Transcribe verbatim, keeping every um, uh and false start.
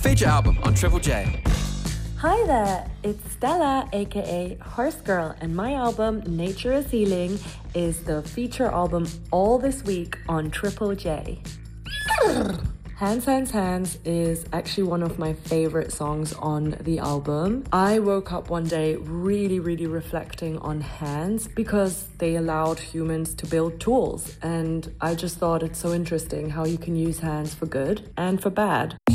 feature album on Triple J. Hi there, it's Stella, aka Horse Girl, and my album Nature is Healing is the feature album all this week on Triple J. Hands, Hands, Hands is actually one of my favorite songs on the album. I woke up one day really, really reflecting on hands because they allowed humans to build tools. And I just thought it's so interesting how you can use hands for good and for bad.